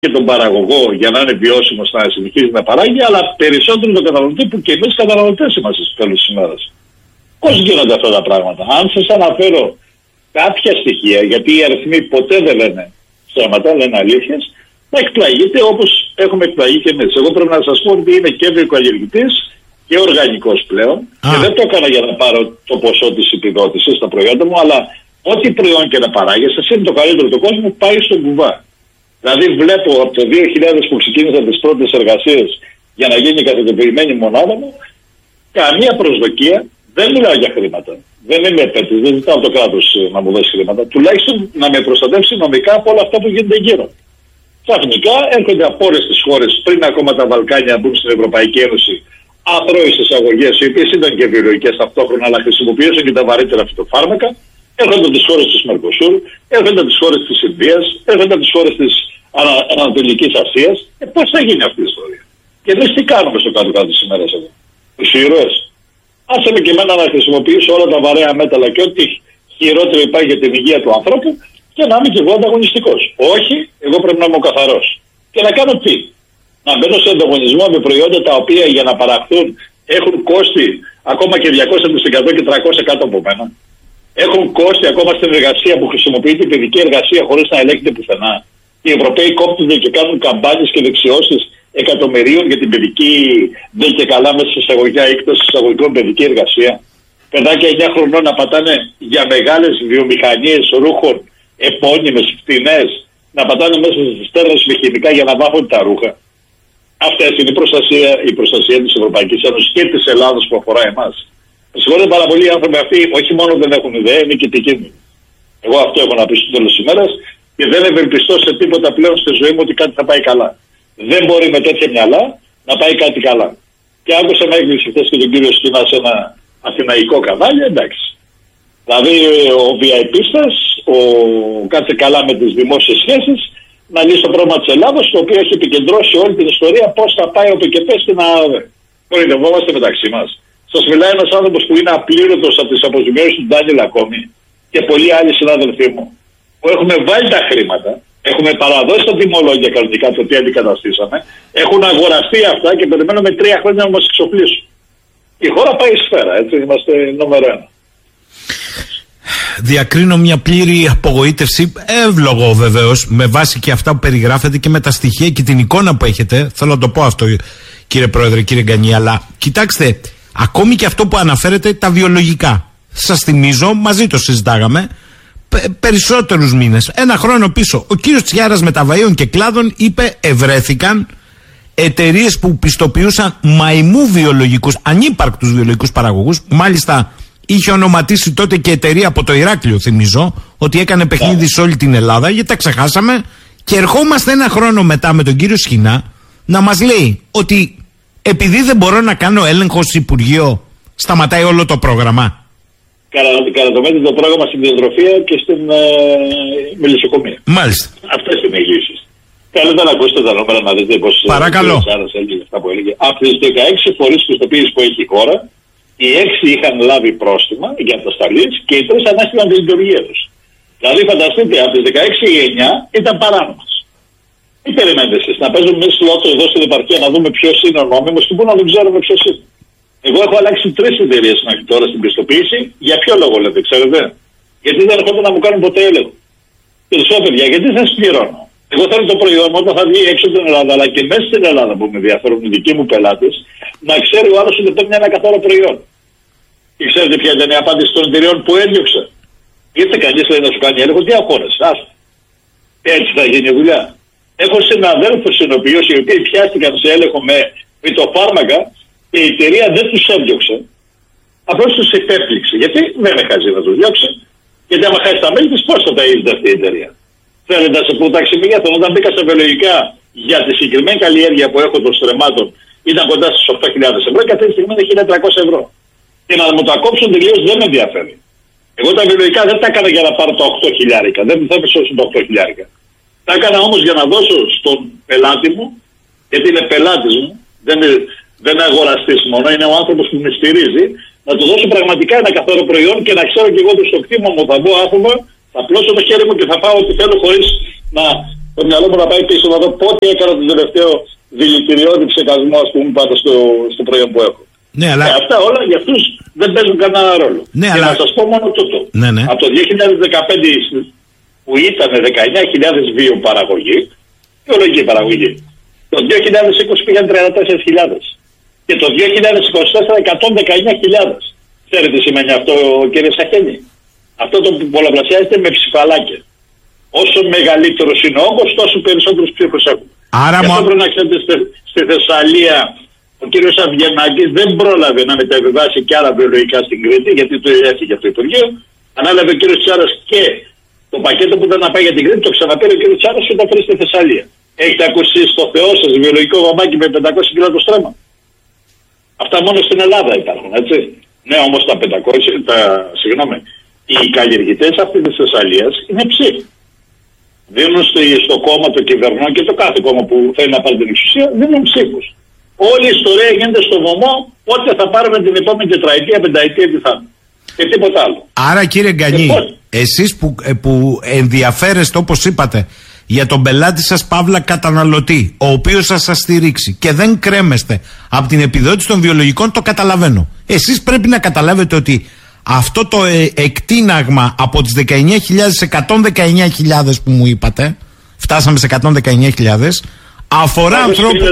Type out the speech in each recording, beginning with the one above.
και τον παραγωγό για να είναι βιώσιμος να συνεχίζει να παράγει, αλλά περισσότερο τον καταναλωτή που και εμείς καταναλωτές είμαστε στο τέλος της ημέρας. Πώς γίνονται αυτά τα πράγματα? Αν σας αναφέρω κάποια στοιχεία, γιατί οι αριθμοί ποτέ δεν λένε ψέματα, λένε αλήθειες, θα εκπλαγείτε όπως έχουμε εκπλαγεί και εμείς. Εγώ πρέπει να σας πω ότι είμαι και βιοκαλλιεργητής και οργανικός πλέον και δεν το έκανα για να πάρω το ποσό της επιδότησης στα προϊόντα μου, αλλά ό,τι προϊόν και να παράγεις, εσύ είναι το καλύτερο του κόσμου, πάει στον κουβά. Δηλαδή βλέπω από το 2000 που ξεκίνησαν τις πρώτες εργασίες για να γίνει η καθετοποιημένη μονάδα μου, καμία προσδοκία, δεν μιλάω για χρήματα. Δεν είμαι επέτης, δεν ζητάω από το κράτος να μου δώσει χρήματα. Τουλάχιστον να με προστατεύσει νομικά από όλα αυτά που γίνονται γύρω. Ξαφνικά έρχονται από όλες τις χώρες, πριν ακόμα τα Βαλκάνια μπουν στην Ευρωπαϊκή Ένωση, αθρώες εισαγωγές, οι οποίες ήταν και βιολογικές ταυτόχρονα, αλλά χρησιμοποιούσαν και τα βαρύτερα φυτοφάρμακα. Έρχονται από τις χώρες της Μερκοσούρ, έρχονται από τις χώρες της Ινδίας, έρχονται από τις χώρες της Ανατολικής Ασίας. Πώς θα γίνει αυτή η ιστορία? Και εμείς τι κάνουμε στο κάτω-κάτω της ημέρας εδώ? Τους ήρωες. Άσε με και εμένα να χρησιμοποιήσω όλα τα βαρέα μέταλλα και ό,τι χειρότερο υπάρχει για την υγεία του ανθρώπου και να είμαι και εγώ ανταγωνιστικός. Όχι, εγώ πρέπει να είμαι ο καθαρός. Και να κάνω τι? Να μπαίνω σε ανταγωνισμό με προϊόντα τα οποία για να παραχθούν έχουν κόστη ακόμα και 200% και 300% κάτω από μένα. Έχουν κόστη ακόμα στην εργασία που χρησιμοποιείται παιδική εργασία χωρίς να ελέγχεται πουθενά. Οι Ευρωπαίοι κόπτονται και κάνουν καμπάνιες και δεξιώσεις εκατομμυρίων για την παιδική δεν και καλά μέσα σε εισαγωγικά ή εκτός εισαγωγικών παιδική εργασία. Παιδάκια 9 χρονών να πατάνε για μεγάλες βιομηχανίες ρούχων, επώνυμες, φτηνές, να πατάνε μέσα στις στέρνες με χημικά για να βάφουν τα ρούχα. Αυτές είναι η προστασία της Ευρωπαϊκής Ένωσης και της Ελλάδας που αφορά εμάς. Συγχωρείτε πάρα πολύ, οι άνθρωποι αυτοί όχι μόνο δεν έχουν ιδέα, είναι και επικίνδυνοι. Εγώ αυτό έχω να πει στο τέλος της ημέρας και δεν ευελπιστώ σε τίποτα πλέον στη ζωή μου ότι κάτι θα πάει καλά. Δεν μπορεί με τέτοια μυαλά να πάει κάτι καλά. Και άκουσα με έκπληξη χθες και τον κύριο Σκηνά σε ένα αθηναϊκό κανάλι, εντάξει. Δηλαδή ο βιαϊπίστας, κάτσε καλά με τις δημόσιες σχέσεις, να λύσει το πρόβλημα της Ελλάδας, το οποίο έχει επικεντρώσει όλη την ιστορία πώς θα πάει ο ΠΚΠ στην ΑΑΔ. Κορυδευόμαστε μεταξύ μας. Σας μιλάει ένας άνθρωπος που είναι απλήρωτος από τις αποζημιώσεις του Ντάνιελ ακόμη και πολλοί άλλοι συνάδελφοί μου που έχουμε βάλει τα χρήματα, έχουμε παραδώσει τα τιμολόγια κανονικά το τι αντικαταστήσαμε, έχουν αγοραστεί αυτά και περιμένουμε 3 χρόνια να μας εξοπλίσουν. Η χώρα πάει σφαίρα, έτσι, είμαστε νούμερο 1. Διακρίνω μια πλήρη απογοήτευση, εύλογο βεβαίως, με βάση και αυτά που περιγράφετε και με τα στοιχεία και την εικόνα που έχετε. Θέλω να το πω αυτό, κύριε Πρόεδρε, κύριε Γκανή, αλλά κοιτάξτε, ακόμη και αυτό που αναφέρετε, τα βιολογικά. Σας θυμίζω, μαζί το συζητάγαμε, περισσότερους μήνες, 1 χρόνο πίσω, ο κύριος Τσιάρας Μεταβαΐων και Κλάδων είπε ευρέθηκαν εταιρείες που πιστοποιούσαν μαϊμού βιολογικούς, ανύπαρκτους βιολογικούς παραγωγούς, μάλιστα είχε ονοματίσει τότε και εταιρεία από το Ηράκλειο, θυμίζω, ότι έκανε παιχνίδι σε όλη την Ελλάδα, γιατί τα ξεχάσαμε, και ερχόμαστε 1 χρόνο μετά με τον κύριο Σχοινά να μας λέει ότι επειδή δεν μπορώ να κάνω έλεγχο στο Υπουργείο, σταματάει όλο το πρόγραμμα. Καρατωμένει το πρόγραμμα στην διατροφία και στην μελισσοκομεία. Μάλιστα. Αυτές είναι οι λύσεις. Καλύτερα να ακούσετε τα νούμερα να δείτε πώς. Παρακαλώ. Από τις 16 φορείς πιστοποίησης που έχει η χώρα, οι 6 είχαν λάβει πρόστιμα για ατασταλείς και οι 3 ανάστηλαν τη λειτουργία τους. Δηλαδή φανταστείτε, από τις 16 οι 9 ήταν παράνομες. Τι περιμένετε εσείς, να παίζουμε εμείς λότο εδώ στην επαρχία να δούμε ποιος είναι ο νόμιμος και πού να δεν ξέρουμε ποιος είναι? Εγώ έχω αλλάξει 3 εταιρείες μέχρι τώρα στην πιστοποίηση. Για ποιο λόγο λέτε, ξέρετε? Γιατί δεν έρχονται να μου κάνουν ποτέ έλεγχο. Περισσότερα παιδιά, γιατί δεν πληρώνω? Εγώ θέλω το προϊόν όταν θα βγει έξω από την Ελλάδα, αλλά και μέσα στην Ελλάδα που με ενδιαφέρουν οι δικοί μου πελάτες, να ξέρει ο άλλος ότι παίρνει ένα καθαρό προϊόν. Και ξέρετε ποια ήταν η απάντηση των εταιρεών που έδιωξε? Ήρθε κανείς λέει να σου κάνει έλεγχο, τι αγχώνεσαι, άστα. Έτσι θα γίνει η δουλειά. Έχω συναδέλφους οι οποίοι πιάστηκαν σε έλεγχο με φυτοφάρμακα και η εταιρεία δεν τους έδιωξε. Απλώς τους υπέπληξε. Γιατί δεν με χάζει να τους διώξει? Γιατί άμα χάσει τα μέλη της, πώς θα τα είδε αυτή η εταιρεία? Θέλετε να σε πω τάξη μεγέθων? Όταν μπήκα σε βιολογικά για τη συγκεκριμένη καλλιέργεια που έχω των στρεμμάτων, ήταν κοντά στις 8.000 ευρώ και αυτή τη στιγμή είναι 1.300 ευρώ. Και να μου τα κόψουν τελείως δεν με ενδιαφέρει. Εγώ τα βιολογικά δεν τα έκανα για να πάρω τα 8.000, δεν θα πεσώσουν τα 8.000. Τα έκανα όμως για να δώσω στον πελάτη μου, γιατί είναι πελάτης μου, δεν είναι αγοραστής μόνο, είναι ο άνθρωπος που με στηρίζει, να του δώσω πραγματικά ένα καθαρό προϊόν και να ξέρω και εγώ ότι στο κτήμα μου θα μπω άφημα, θα πλώσω το χέρι μου και θα πάω ό,τι θέλω χωρίς να το μυαλό μου να πάει πίσω να δω πότε έκανα τον τελευταίο δηλητηριώδη ψεκασμό, ας πούμε, πάντα στο προϊόν που έχω. Ναι, αλλά... αυτά όλα για αυτούς δεν παίζουν κανένα ρόλο. Ναι, και αλλά... να σας πω μόνο τούτο. Ναι, ναι. Από το 2015 που ήταν 19.000 βιοπαραγωγή, βιολογική παραγωγή, το 2020 πήγαν 34.000 και το 2024 119.000. Ξέρετε τι σημαίνει αυτό, κύριε Σαχένη? Αυτό το πολλαπλασιάζεται με ψηφαλάκια. Όσο μεγαλύτερος είναι ο όγκος, τόσο περισσότερους ψήφους έχουν. Άρα και αυτό πρέπει να ξέρετε, στη Θεσσαλία ο κύριος Αυγενάκης δεν πρόλαβε να μεταβιβάσει και άλλα βιολογικά στην Κρήτη, γιατί το έφυγε από το Υπουργείο. Ανάλαβε ο κύριος Τσάρας και το πακέτο που ήταν να πάει για την Κρήτη, το ξαναπήρε ο κύριος Τσάρας και το έφερε στη Θεσσαλία. Έχετε ακούσει στο Θεό σας βιολογικό γαμάκι με 500 κιλά το στρέμμα? Αυτά μόνο στην Ελλάδα υπάρχουν, έτσι. Ναι, όμως οι καλλιεργητές αυτή της Θεσσαλίας είναι ψήφοι. Δίνουν στο κόμμα το κυβερνό και το κάθε κόμμα που θέλει να πάρει την εξουσία, δίνουν ψήφους. Όλη η ιστορία γίνεται στο βωμό πότε θα πάρουμε την επόμενη τετραετία, πενταετία, τι θα είναι. Και τίποτα άλλο. Άρα κύριε Γκανή, εσείς που ενδιαφέρεστε όπως είπατε για τον πελάτη σας παύλα καταναλωτή, ο οποίος θα σας στηρίξει και δεν κρέμεστε από την επιδότηση των βιολογικών, το καταλαβαίνω. Εσείς πρέπει να καταλάβετε ότι αυτό το εκτείναγμα από τις 19.000 σε 119.000 που μου είπατε, φτάσαμε σε 119.000, αφορά ανθρώπους...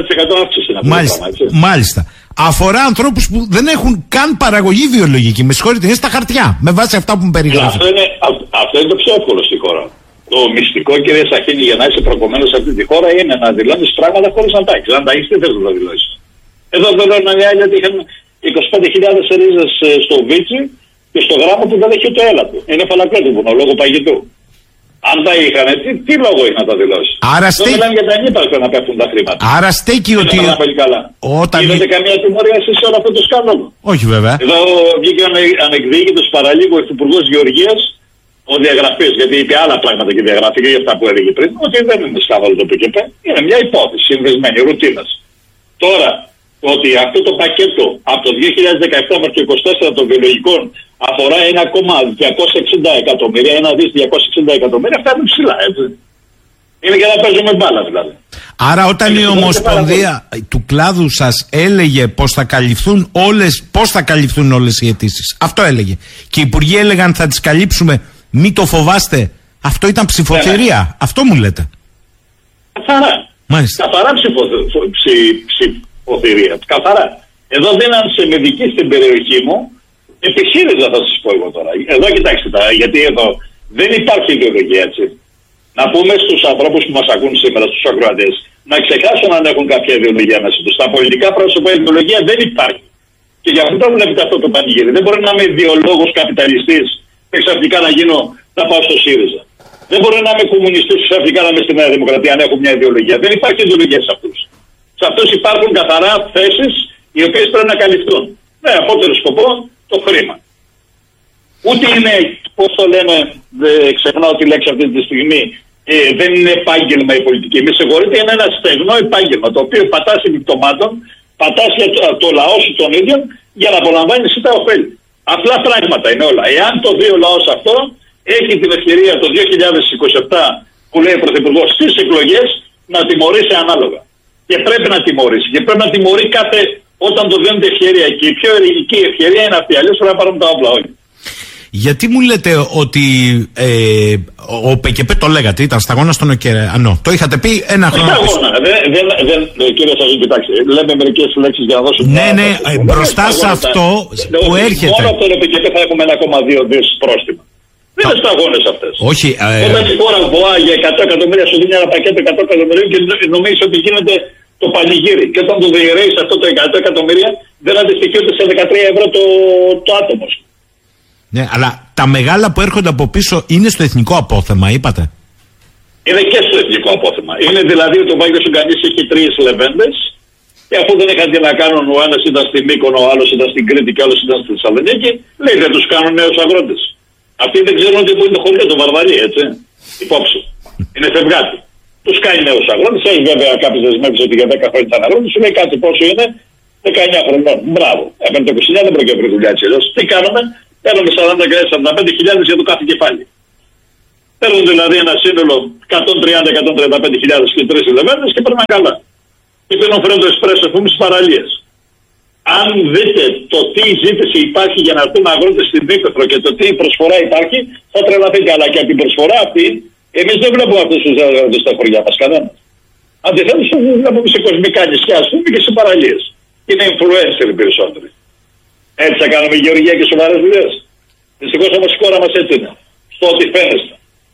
Μάλιστα. Αφορά ανθρώπους που δεν έχουν καν παραγωγή βιολογική. Με συγχωρείτε, είναι στα χαρτιά, με βάση αυτά που μου περιγράφετε. Αυτό είναι το πιο εύκολο στη χώρα. Το μυστικό, κύριε Σαχίνη, για να είσαι προκομμένος σε αυτή τη χώρα είναι να δηλώνεις πράγματα χωρίς να τα έχεις. Αν τα έχεις, τι θες να τα δηλώσεις? Εδώ δηλώνουν οι άλλοι ότι είχαν 25.000 ρίζες στο Βίτσι και στο γράμμα που δεν έχει ούτε έλατο. Είναι φαλακρότυπο, λόγω παγιτού. Αν τα είχαν, τι λόγο έχει να τα δηλώσει? Άρα δεν μιλάμε για τα ανύπαρκτα να πέφτουν τα χρήματα. Άρα στέκει ότι... Όταν... Είδατε καμία τιμωρία εσείς σε όλο αυτό το σκάνδαλο? Όχι βέβαια. Εδώ βγήκε ανεκδίκητος παραλίγο ο Υπουργός Γεωργίας, ο διαγραφής, γιατί είπε άλλα πράγματα και διαγραφή για αυτά που έλεγε πριν, ότι δεν είναι σκάνδαλο το ΠΚΠ, είναι μια υπόθεση συνδεσμένη, ρουτίνας. Τώρα, ότι αυτό το πακέτο από το 2017 μέχρι το 2024 των βιολογικών αφορά 1,260 εκατομμύρια, 1,260 εκατομμύρια, αυτά είναι ψηλά, έτσι. Είναι για να παίζουμε μπάλα δηλαδή. Άρα όταν η Ομοσπονδία του κλάδου σας έλεγε πώς θα καλυφθούν όλες οι αιτήσεις, αυτό έλεγε. Και οι υπουργοί έλεγαν θα τις καλύψουμε, μην το φοβάστε. Αυτό ήταν ψηφοθυρία. Αυτό μου λέτε. Καθαρά. Μάλιστα. Καθαρά ψηφοθυρία. Καθαρά. Εδώ δίναν σε μεδική στην περιοχή μου επιχείρηζα, θα σας πω εγώ τώρα. Εδώ κοιτάξτε τα, γιατί εδώ δεν υπάρχει ιδεολογία, έτσι. Να πούμε στους ανθρώπους που μας ακούν σήμερα, στους ακροατές, να ξεχάσουν αν έχουν κάποια ιδεολογία μέσα τους. Στα πολιτικά πρόσωπα η ιδεολογία δεν υπάρχει. Και γι' αυτό το βλέπετε αυτό το πανηγύρι. Δεν μπορεί να είμαι ιδεολόγος καπιταλιστής και ξαφνικά να πάω στο ΣΥΡΙΖΑ. Δεν μπορεί να είμαι κομμουνιστής και ξαφνικά να είμαι στη Νέα Δημοκρατία αν έχω μια ιδεολογία. Δεν υπάρχει ιδεολογία σε αυτούς. Σε αυτούς υπάρχουν καθαρά θέσεις οι οποίες πρέπει να καλυφθούν. Με απότερο σκοπό το χρήμα. Ούτε είναι, πώς το λένε, ξεχνάω τη λέξη αυτή τη στιγμή, δεν είναι επάγγελμα η πολιτική. Μη συγχωρείτε, είναι ένα στεγνό επάγγελμα το οποίο πατάς επιπτωμάτων, πατάς για το λαό σου τον ίδιο για να απολαμβάνει εσύ τα ωφέλη. Απλά πράγματα είναι όλα. Εάν το δει ο λαός αυτό, έχει την ευκαιρία το 2027 που λέει ο Πρωθυπουργός στις εκλογές να τιμωρήσει ανάλογα. Και πρέπει να τιμωρήσει. Και πρέπει να τιμωρεί κάθε όταν το δίνουν ευκαιρία. Και η πιο ελληνική ευκαιρία είναι αυτή. Αλλιώς πρέπει να πάρουν τα όπλα όλοι. Γιατί μου λέτε ότι ο ΠΚΠ το λέγατε, ήταν σταγόνα στον ωκεανό. Το είχατε πει ένα χρόνο. Σταγόνα. Κύριε Σαγή, κοιτάξτε. Λέμε μερικές λέξεις για να δώσουμε. Ναι, μπροστά σε αυτό που έρχεται. Μόνο από τον ΠΚΠ θα έχουμε 1,2 δις πρόστιμα. Δεν είναι σταγόνες αυτές. Όχι. Όταν η χώρα βοά για 100 εκατομμύρια σου δίνει ένα πακέτο 100 εκατομμυρίων και νομίζει ότι γίνεται το πανηγύρι. Και όταν το διαιρέεις αυτό το 100 εκατομμύρια δεν αντιστοιχεί ούτε σε 13 ευρώ το άτομο. Ναι, αλλά τα μεγάλα που έρχονται από πίσω είναι στο εθνικό απόθεμα, είπατε. Είναι και στο εθνικό απόθεμα. Είναι δηλαδή ότι ο Βάγγελος Ουγγανής έχει 3 λεβέντες και αφού δεν είχαν τι να κάνουν, ο ένας ήταν στην Μύκονο, ο άλλος ήταν στην Κρήτη και ο άλλος ήταν στη Θεσσαλονίκη, λέει δεν τους κάνουν νέους αγρότες. Αυτοί δεν ξέρουν ότι που είναι το χωριό, το Βαρβαρί, έτσι. Υπόψη. Είναι φευγάτη. Τους κάνει νέους αγρότες. Έχει βέβαια κάποιες δεσμεύσεις ότι για 10 χρόνια ήταν αγρότες. Σου λέει κάτι πόσο είναι 19 χρονών. Μπράβο. Έπαιρνε το 29, δεν προκειμένου δουλειά έτσι. Τι κάνουμε? Παίρνουμε 45.000 για το κάθε κεφάλι. Παίρνουν δηλαδή ένα σύνολο 130-135 και 3 λεβέντες και περνάνε καλά. Και πίνουν φρέντο εσπρέσο, ας πούμε, στις παραλίες. Αν δείτε το τι ζήτηση υπάρχει για να έρθουν αγρότες στην Ήπεθρο και το τι προσφορά υπάρχει, θα τρελαθείτε. Αλλά και από την προσφορά αυτή, εμείς δεν βλέπουμε αυτούς τους αγρότες στα χωριά μας, κανένας. Αντιθέτως, βλέπουμε σε κοσμικά νησιά, ας πούμε, και σε παραλίες. Είναι influencer οι περισσότεροι. Έτσι θα κάνουμε γεωργία και σοβαρές δουλειές. Δυστυχώς όμως η χώρα μας έτσι είναι. Στο ότι φαίνεστε.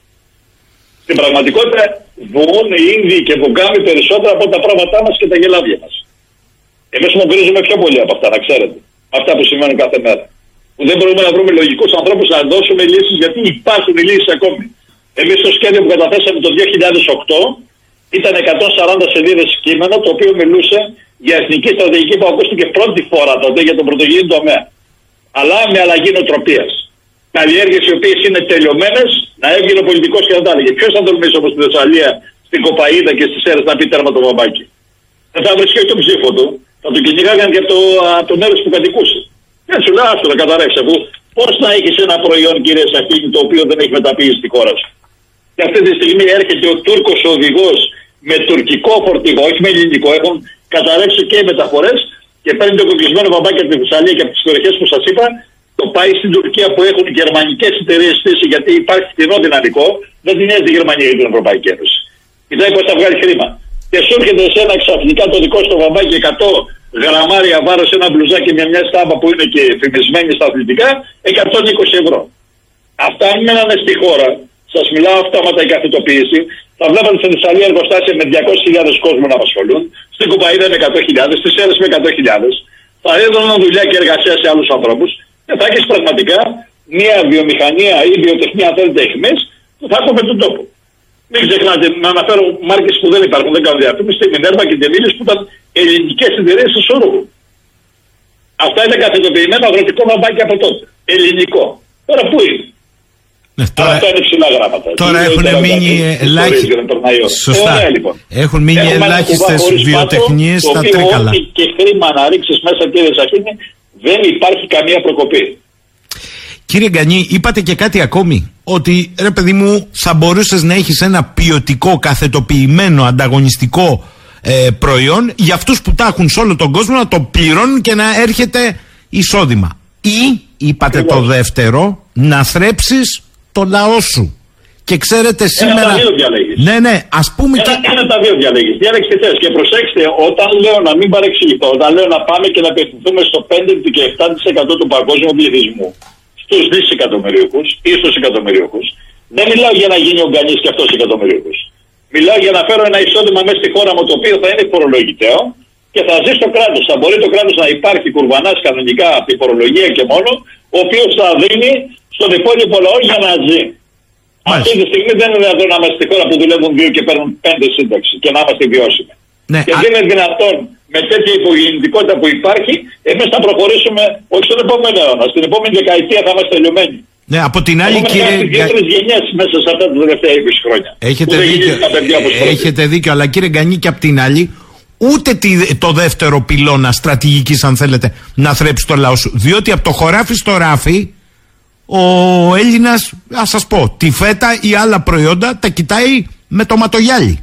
Στην πραγματικότητα, βγουν οι Ίνδιοι και Βουγκάμοι περισσότερα από τα πράγματά μας και τα γελάδια μας. Εμείς μογκρίζουμε πιο πολύ από αυτά, να ξέρετε. Αυτά που σημαίνουν κάθε μέρα. Που δεν μπορούμε να βρούμε λογικούς ανθρώπους να δώσουμε λύσεις, γιατί υπάρχουν οι λύσεις ακόμη. Εμείς το σχέδιο που καταθέσαμε το 2008 ήταν 140 σελίδες κείμενο, το οποίο μιλούσε για εθνική στρατηγική που ακούστηκε πρώτη φορά τότε για τον πρωτογενή τομέα. Αλλά με αλλαγή νοοτροπίας. Καλλιέργειες οι οποίες είναι τελειωμένες, να έβγαινε ο πολιτικός και να τα έλεγε. Ποιος θα τολμήσει όπως στη Θεσσαλία, στην Κοπαΐδα και στις Σέρρες να πει τέρμα το βαμβάκι. Δεν θα βρίσκει όχι τον ψήφο του, θα τον κυνηγάγαν και από το μέρος που κατοικούσε. Και σου λέω, άστο να καταρρεύσει, αφού πώς να έχεις ένα προϊόν, κύριε Σαχίνη, το οποίο δεν έχει μεταποίησει στη χώρα σου. Και αυτή τη στιγμή έρχεται ο Τούρκος οδηγός με τουρκικό φορτηγό, όχι με ελληνικό, έχουν καταρρεύσει και οι μεταφορές και παίρνει το κοκλεισμένο βαμβάκι από τη Θεσσαλία και από τις περιοχές που σας είπα, το πάει στην Τουρκία που έχουν γερμανικές εταιρείες στήσει, γιατί υπάρχει φθηνό δυναμικό, δεν την νοιάζει η Γερμανία για την Ευρωπαϊκή Ένωση. Κοιτάει πώς θα βγάλει χρήμα. Και σου έρχεται σε ένα ξαφνικά το δικό στο βαμβάκι 100 γραμμάρια βάρος, ένα μπλουζάκι με μια στάμπα που είναι και φημισμένη στα αθλητικά, 120 ευρώ. Αυτά αν μένανε στη χώρα, σας μιλάω αυτόματα η καθητοποίηση, θα βλέπατε στην Θεσσαλία εργοστάσια με 200.000 κόσμο να απασχολούν, στην Κοπαΐδα με 100.000, στις Σέρρες με 100.000, θα έδωναν δουλειά και εργασία σε άλλους ανθρώπους και θα έχεις πραγματικά μια βιομηχανία ή βιοτεχνία, αν θέλετε, εχμής που θα έχουμε τον τόπο. Μην ξεχνάτε να αναφέρω μάρκες που δεν υπάρχουν, δεν κάνουν διαφήμιση, τη Μινέρβα και την Ήλιος που ήταν ελληνικές εταιρείες του Σουρούγου. Αυτά είναι καθετοποιημένο αγροτικό βαμβάκι από τότε. Ελληνικό. Τώρα πού είναι? Τώρα, αυτά είναι ψηλά γράμματα. Τώρα έχουν μείνει Λοιπόν. Έχουν μείνει ελάχιστες βιοτεχνίες στα τρίκαλα. Ό,τι και χρήμα να ρίξεις μέσα, κύριε Σαχίνη, δεν υπάρχει καμία προκοπή. Κύριε Γκανή, είπατε και κάτι ακόμη. Ότι ρε παιδί μου, θα μπορούσες να έχεις ένα ποιοτικό, καθετοποιημένο, ανταγωνιστικό προϊόν για αυτούς που τα έχουν σε όλο τον κόσμο, να το πληρώνουν και να έρχεται εισόδημα. Ή, είπατε το δεύτερο, να θρέψεις το λαό σου. Και ξέρετε σήμερα. Ένα τα δύο διαλέγεις. Ναι, ας πούμε. Ένα τα δύο διαλέγεις. Διάλεξε τι θες. Και προσέξτε, όταν λέω να μην παρεξηγηθώ, όταν λέω να πάμε και να απευθυνθούμε στο 5 και 7% του παγκόσμιου πληθυσμού, στους δισεκατομμυρίουχους ή στους εκατομμυρίουχους, δεν μιλάω για να γίνει ο Γκανής και αυτός εκατομμυρίουχος. Μιλάω για να φέρω ένα εισόδημα μέσα στη χώρα μου το οποίο θα είναι φορολογητέο και θα ζει στο κράτος. Θα μπορεί το κράτος να υπάρχει κουρβανάς κανονικά από τη φορολογία και μόνο, ο οποίος θα δίνει στον υπόλοιπο λαό για να ζει. Αυτή τη στιγμή δεν είναι δυνατόν να είμαστε στη χώρα που δουλεύουν 2 και παίρνουν 5 σύνταξη και να είμαστε βιώσιμοι. Ναι, και δεν είναι δυνατόν με τέτοια υπογεννητικότητα που υπάρχει, εμείς θα προχωρήσουμε όχι στον επόμενο αιώνα, στην επόμενη δεκαετία θα είμαστε τελειωμένοι. Ναι, από την άλλη, κύριε. 2-3 γενιές μέσα σε αυτά τα τελευταία 20 χρόνια. Έχετε δίκιο, αλλά κύριε Γκανή, και από την άλλη, ούτε το δεύτερο πυλώνα στρατηγικής, αν θέλετε, να θρέψει το λαό σου. Διότι από το χωράφι στο ράφι, ο Έλληνας, ας σας πω, τη φέτα ή άλλα προϊόντα τα κοιτάει με το ματογιάλι.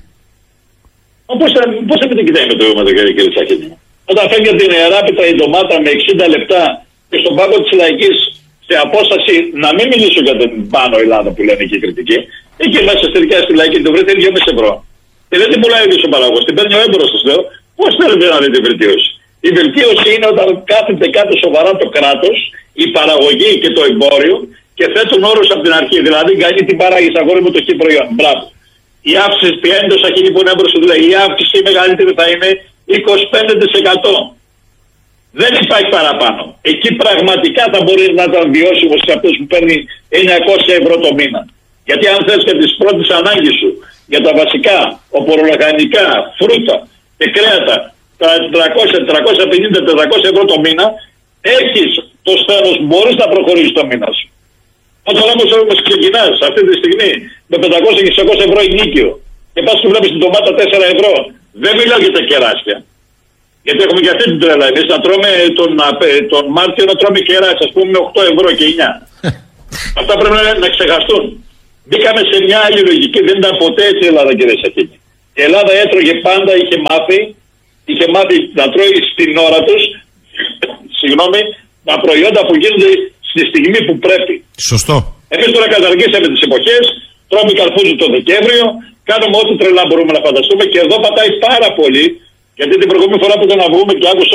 Πώς θα την κοιτάει με το ματογιάλι, κύριε Σαχίνη? Όταν φεύγει από την Ιεράπετρα η ντομάτα με 60 λεπτά και στον πάγκο της Λαϊκής σε απόσταση, να μην μιλήσω για την Πάνω Ελλάδα που λένε και οι κριτικοί, εκεί μέσα στη δικιά στη Λαϊκή την βρείτε 2,5 ευρώ. Και δεν την πουλάει ο παραγωγός, την παίρνει ο έμπορος, σας λέω. Πώς θέλετε να δείτε βελτίωση? Η βελτίωση είναι όταν κάθεται κάτω σοβαρά το κράτος, η παραγωγή και το εμπόριο και θέτουν όρους από την αρχή. Δηλαδή, κάνει την παράγεις, αγόρι μου, το χ προϊόν. Μπράβο. Η αύξηση πιάνει το Σαχίνη που είναι έμπορος, δηλαδή η αύξηση μεγαλύτερη θα είναι 25%. Δεν υπάρχει παραπάνω. Εκεί πραγματικά θα μπορεί να ήταν βιώσιμο σε αυτούς που παίρνει 900 ευρώ το μήνα. Γιατί αν θες και τις πρώτες ανάγκες σου για τα βασικά, οπορολαχανικά, φρούτα και κρέατα, τα 350-400 ευρώ το μήνα, έχεις το σθένος, μπορείς να προχωρήσεις το μήνα σου. Όταν όμως ξεκινάς αυτή τη στιγμή με 500 και 600 ευρώ ενίκιο και πας και βλέπεις την ντομάτα 4 ευρώ, δεν μιλάω για τα κεράσια. Γιατί έχουμε και αυτή την τρέλα. Εμείς να τρώμε τον Μάρτιο να τρώμε κεράσια, ας πούμε, με 8 ευρώ και 9. Αυτά πρέπει να ξεχαστούν. Μπήκαμε σε μια άλλη λογική. Δεν ήταν ποτέ έτσι η Ελλάδα, κύριε Σαχίνη. Η Ελλάδα έτρωγε πάντα, είχε μάθει να τρώει στην ώρα τους, τα προϊόντα που γίνονται στη στιγμή που πρέπει. Σωστό. Εμείς τώρα καταργήσαμε τις εποχές, τρώμε καρπούζι το Δεκέμβριο, κάνουμε ό,τι τρελά μπορούμε να φανταστούμε και εδώ πατάει πάρα πολύ, γιατί την προηγούμενη φορά που ήταν να βγούμε και άκουσα,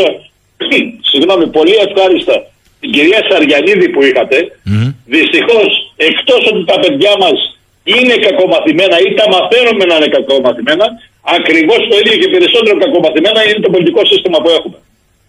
πολύ ευχάριστα, την κυρία Σαριανίδη που είχατε, δυστυχώς, εκτός ότι τα παιδιά μας είναι κακομαθημένα ή τα μαθαίνουμε να είναι κακομαθημένα, ακριβώς το ίδιο και περισσότερο κακομαθημένα είναι το πολιτικό σύστημα που έχουμε.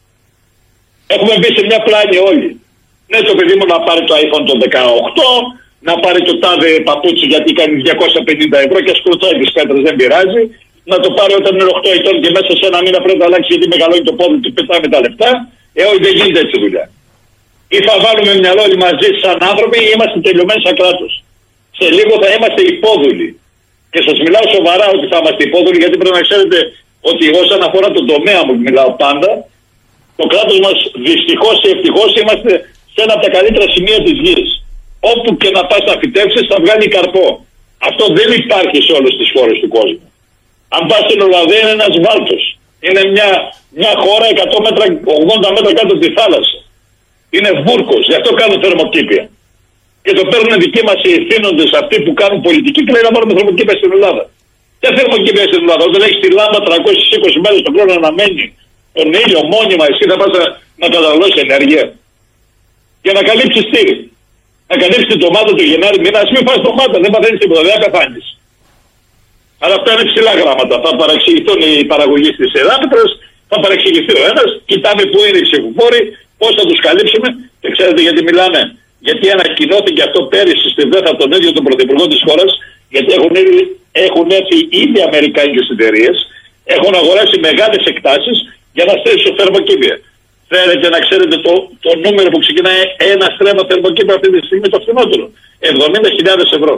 Έχουμε μπει σε μια πλάνη όλοι. Ναι, το παιδί μου να πάρει το iPhone το 18, να πάρει το τάδε παπούτσι γιατί κάνει 250 ευρώ και σκουρτσάει τις πέτρες, δεν πειράζει. Να το πάρει όταν είναι 8 ετών και μέσα σε ένα μήνα πρέπει να αλλάξει γιατί μεγαλώνει το πόδι του, πετάμε τα λεφτά. Όχι, δεν γίνεται έτσι δουλειά. Ή θα βάλουμε μυαλό όλοι μαζί σαν άνθρωποι ή είμαστε τελειωμένοι σαν κράτος. Σε λίγο θα είμαστε υπόδουλοι. Και σας μιλάω σοβαρά ότι θα είμαστε υπόδουλοι, γιατί πρέπει να ξέρετε ότι όσον αφορά τον τομέα μου, μιλάω πάντα, το κράτος μας δυστυχώς ή ευτυχώς είμαστε σε ένα από τα καλύτερα σημεία της γης. Όπου και να πας να φυτέψεις θα βγάλει καρπό. Αυτό δεν υπάρχει σε όλες τις χώρες του κόσμου. Αν πας στην Ολλανδία είναι ένας βάλτος. Είναι μια χώρα 100 μέτρα, 80 μέτρα κάτω από τη θάλασσα. Είναι βούρκος, γι' αυτό κάνουν θερμοκήπια. Και το παίρνουν δικοί μας οι ευθύνοντες αυτοί που κάνουν πολιτική και λένε να πάρουμε θερμοκήπια στην Ελλάδα. Τι θερμοκήπια στην Ελλάδα, όταν έχεις τη λάμπα 320 μέρες τον χρόνο να μένει τον ήλιο μόνιμα, εσύ θα πας να καταναλώσεις ενέργεια. Για να καλύψεις τι. Να καλύψεις την ντομάτα του Γενάρη μήνα, ας μην φας ντομάτα, δεν παθαίνεις τίποτα, δεν πεθάνεις. Αλλά αυτά είναι ψηλά γράμματα. Θα παραξηγηθούν οι παραγωγοί στις εδάφετρες, θα παραξηγηθεί ο ένας, κοιτάμε πού είναι οι ψηφοφόροι, πώς θα τους καλύψουμε και ξέρετε γιατί μιλάμε. Γιατί ανακοινώθηκε αυτό πέρυσι στη ΔΕΘΑ τον ίδιο τον Πρωθυπουργό της χώρας, γιατί έχουν έρθει ήδη αμερικάνικες εταιρείες, έχουν αγοράσει μεγάλες εκτάσεις για να στήσουν θερμοκήπια. Θέλετε να ξέρετε το νούμερο που ξεκινάει ένα στρέμμα θερμοκήπια αυτή τη στιγμή το φθηνότερο. 70.000 ευρώ.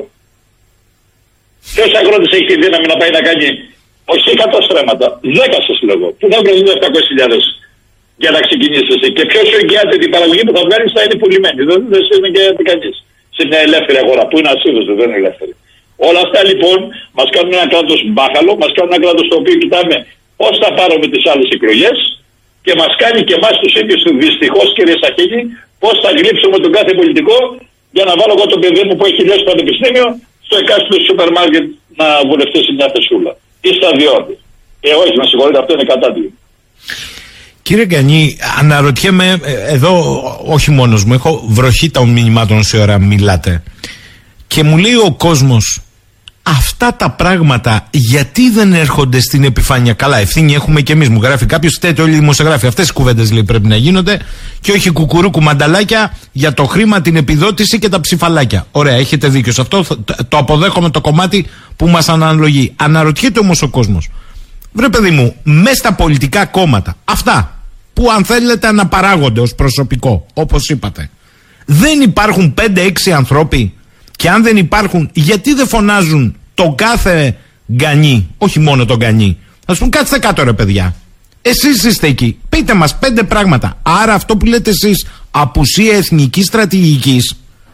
Ποιος αγρότης έχει τη δύναμη να πάει να κάνει όχι 100 στρέμματα, 10 σας λέγω, που θα βρουν 700.000 για να ξεκινήσει εσύ. Και ποιος σου εγγυάται την παραγωγή που θα βγάλεις θα είναι πουλημένη. Δεν είναι εγγυάται κανείς. Σε μια ελεύθερη αγορά που είναι ασίδωτο, δεν είναι ελεύθερη. Όλα αυτά λοιπόν μας κάνουν ένα κράτος μπάχαλο, μας κάνουν ένα κράτος το οποίο κοιτάμε πώς θα πάρουμε τις άλλες εκλογές και μας κάνει και εμάς τους ίδιους δυστυχώς, κύριε Σαχίνη, πώς θα γλύψουμε τον κάθε πολιτικό για να βάλω εγώ το παιδί μου που έχει τελειώσει πανεπιστήμιο στο εκάστοτε σούπερ μάρκετ να βουλευτεί σε μια θεσούλα. Ή στα διόδια. Όχι, με συγχωρείτε, αυτό είναι κατάδειο. Κύριε Γκανή, αναρωτιέμαι, εδώ όχι μόνος μου, έχω βροχή των μηνυμάτων όση ώρα μιλάτε. Και μου λέει ο κόσμος, αυτά τα πράγματα γιατί δεν έρχονται στην επιφάνεια? Καλά, ευθύνη έχουμε και εμείς, μου γράφει κάποιος, φταίτε όλοι οι δημοσιογράφοι. Αυτές οι κουβέντες λέει πρέπει να γίνονται και όχι κουκουρούκου μανταλάκια για το χρήμα, την επιδότηση και τα ψηφαλάκια. Ωραία, έχετε δίκιο σε αυτό, το αποδέχομαι το κομμάτι που μας αναλογεί. Αναρωτιέται όμως ο κόσμος, βρε παιδί μου, μέσα στα πολιτικά κόμματα, αυτά που αν θέλετε αναπαράγονται ως προσωπικό, όπως είπατε, δεν υπάρχουν 5-6 ανθρώποι? Και αν δεν υπάρχουν, γιατί δεν φωνάζουν τον κάθε Γκανή, όχι μόνο τον Γκανή? Ας πούμε, κάτσετε κάτω ρε παιδιά. Εσείς είστε εκεί. Πείτε μας 5 πράγματα. Άρα αυτό που λέτε εσείς, απουσία εθνικής στρατηγικής,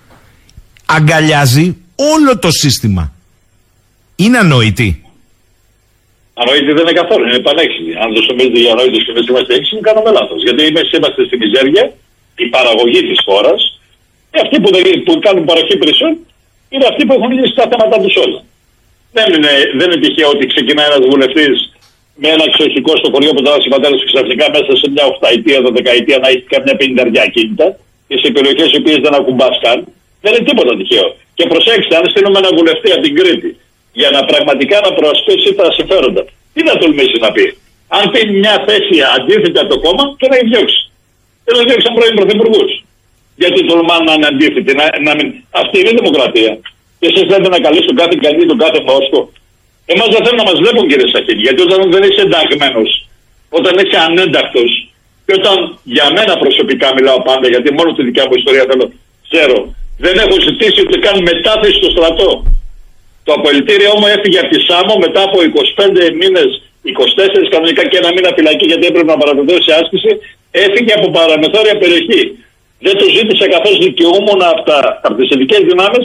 αγκαλιάζει όλο το σύστημα. Είναι ανοητή? Ανοητή δεν είναι καθόλου, είναι πανέξυπνη. Αν το νομίζετε για ανοήτες και εμείς είμαστε έξυπνοι, κάνουμε λάθος. Γιατί εμείς είμαστε στη μιζέρια, η παραγωγή της χώρας, και αυτοί που κάνουν παροχή υπηρεσιών είναι αυτοί που έχουν λύσει τα θέματα τους όλα. Δεν είναι τυχαίο ότι ξεκινάει ένας βουλευτής με ένα εξοχικό στο χωριό που τράβησε ο πατέρας του ξαφνικά μέσα σε μια 8ετία, 12ετία να έχει καμιά 50 ακίνητα και σε περιοχές οι οποίες δεν ακουμπάς καν. Δεν είναι τίποτα τυχαίο. Και προσέξτε, αν στείλουμε ένα βουλευτή από την Κρήτη για να πραγματικά να προασπίσει τα συμφέροντα, τι θα τολμήσει να πει? Αν πει μια θέση αντίθετη από το κόμμα, τον έχει διώξει. Τον διώξαν πρώην πρωθυπουργούς. Γιατί τολμάνε να είναι αντίθετοι, αυτή είναι η δημοκρατία. Και εσείς λέτε να καλείς τον κάθε Γκανή, τον κάθε Μόσκο. Εμάς δεν θέλουν να μας βλέπουν, κύριε Σαχίνη, γιατί όταν δεν είσαι ενταγμένος, όταν είσαι ανέντακτος, και όταν για μένα προσωπικά μιλάω πάντα, γιατί μόνο τη δικιά μου ιστορία ξέρω, δεν έχω ζητήσει ούτε καν μετάθεση στο στρατό. Το απολυτήριό μου έφυγε από τη Σάμο μετά από 25 μήνες, 24 κανονικά και ένα μήνα φυλακή, γιατί έπρεπε να παραδοθώ σε άσκηση, έφυγε από παραμεθόρια περιοχή. Δεν το ζήτησα καθώς δικαιούμουν από τις ειδικές δυνάμεις στο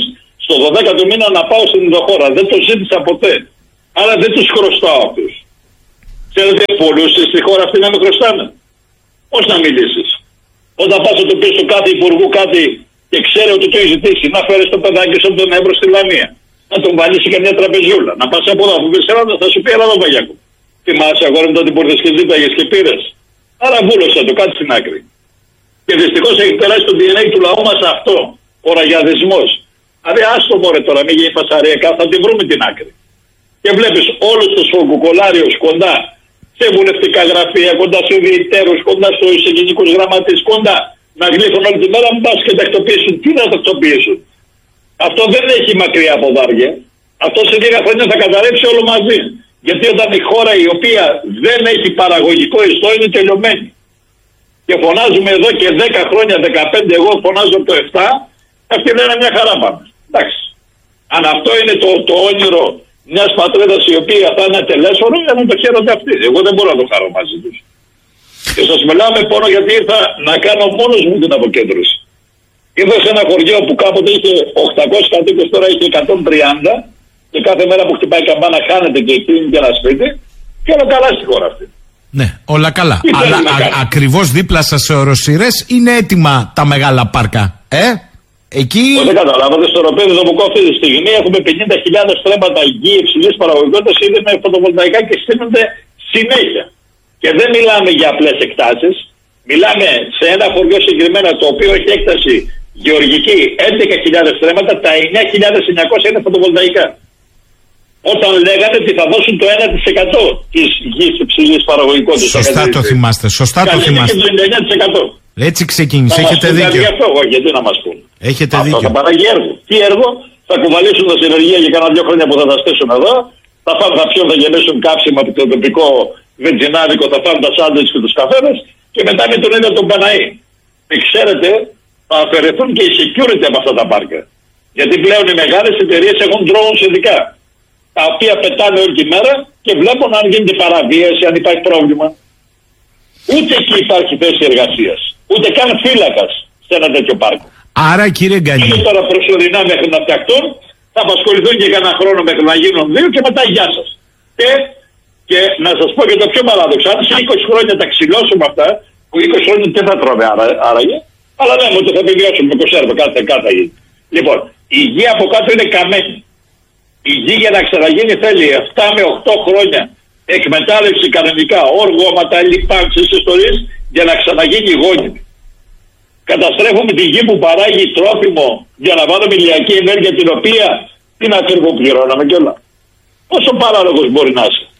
στο 12ο μήνα να πάω στην ενδοχώρα. Δεν το ζήτησα ποτέ. Άρα δεν τους χρωστάω αυτούς. Ξέρετε, πολλούς στη χώρα αυτή να με χρωστάνε. Πώς να μιλήσεις? Όταν πας να του πεις του κάθε υπουργού κάτι και ξέρει ότι το έχει ζητήσει, να φέρεις το παιδάκι σου από τον Εύρο στη Λαμία, να τον βάλεις και μια τραπεζιούλα, να πας από εδώ, που πεις Ελλάδα, θα σου πει έλα εδώ Παγιάκου. Θυμάσαι αγόρι μου τότε που ήρθες και ζήταγες και πήρες? Άρα βούλωσε το, κάτι στην άκρη. Και δυστυχώς έχει περάσει το DNA του λαού μας αυτό, ο ραγιαδισμός. Δηλαδή άστο μωρέ τώρα, μην γίνει φασαριακά, θα τη βρούμε την άκρη. Και βλέπεις όλους τους φογκουκολάριους κοντά σε βουλευτικά γραφεία, κοντά σε διαιτέρους, κοντά στους γενικούς γραμματείς, κοντά να γλύφουν όλη τη μέρα, μην πας και τακτοποιήσουν. Τι να τακτοποιήσουν? Αυτό δεν έχει μακριά από βάρια. Αυτό σε λίγα χρόνια θα καταρρεύσει όλο μαζί. Γιατί όταν η χώρα η οποία δεν έχει παραγωγικό ιστό είναι τελειωμένη. Και φωνάζουμε εδώ και 10 χρόνια, 15, εγώ φωνάζω από το 7, αυτοί λένε μια χαρά πάμε. Εντάξει. Αν αυτό είναι το όνειρο μιας πατρίδας η οποία θα είναι τελέσφορο, για να το χαίρονται αυτοί. Εγώ δεν μπορώ να το χαρώ μαζί τους. Και σας μιλάω με πόνο γιατί ήρθα να κάνω μόνος μου την αποκέντρωση. Ήρθα σε ένα χωριό που κάποτε είχε 800 κατοίκους, τώρα είχε 130 και κάθε μέρα που χτυπάει καμπάνα χάνεται και κλείνει και ένα σπίτι και όλα καλά στη χώρα αυτή. Ναι, όλα καλά. Αλλά ακριβώς δίπλα σας σε οροσειρές είναι έτοιμα τα μεγάλα πάρκα. Εκεί... Δεν καταλάβατε, στο Ροπέδιο που αυτή τη στιγμή έχουμε 50.000 στρέμματα γη υψηλής παραγωγικότητας ήδη με φωτοβολταϊκά και στείνονται συνέχεια. Και δεν μιλάμε για απλές εκτάσεις, μιλάμε σε ένα χωριό συγκεκριμένα το οποίο έχει έκταση γεωργική 11.000 στρέμματα, τα 9.900 είναι φωτοβολταϊκά. Όταν λέγανε ότι θα δώσουν το 1% της γης υψηλής παραγωγικότητας. Σωστά το θυμάστε, σωστά το θυμάστε. Το 99%. Έτσι ξεκίνησε, έχετε δίκιο. Γιατί να μας πούν. Έχετε αυτό δίκιο. Θα παράγει έργο. Τι έργο? Θα κουβαλήσουν τα συνεργεία για κάνα 2 χρόνια που θα τα στήσουν εδώ, θα φάνε τα πιόν, θα γεμίσουν κάψιμα από το τοπικό βενζινάδικο, θα φάνε τα σάντουιτς και τους καφέδες και μετά με τον ίδιο τον Παναή. Και ξέρετε, θα αφαιρεθούν και οι security από αυτά τα πάρκα. Γιατί πλέον οι μεγάλες εταιρείες έχουν drones ειδικά, τα οποία πετάνε όλη τη μέρα και βλέπουν αν γίνεται παραβίαση, αν υπάρχει πρόβλημα. Ούτε εκεί υπάρχει θέση εργασίας. Ούτε καν φύλακας σε ένα τέτοιο πάρκο. Άρα κύριε Γκανή. Και τώρα προσωρινά μέχρι να φτιαχτούν, θα απασχοληθούν και κανένα χρόνο μέχρι να γίνουν 2 και μετά γεια σας. Και να σας πω και το πιο παράδοξο, αν σε 20 χρόνια τα ξυλώσουμε αυτά, που 20 χρόνια δεν θα τρώμε άραγε, αλλά λέμε ότι θα επιβιώσουμε με κονσέρβα, κάτι θα γίνει. Λοιπόν, η γη από κάτω είναι καμένη. Η γη για να ξαναγίνει θέλει 7 με 8 χρόνια εκμετάλλευση κανονικά, όργωματα, λιπάνξεις, ιστορίες, για να ξαναγίνει γόνιμη. Καταστρέφουμε τη γη που παράγει τρόφιμο για να βάλουμε ηλιακή ενέργεια, την οποία την ακριβοπληρώναμε κιόλα. Πόσο παράλογος μπορεί να είσαι?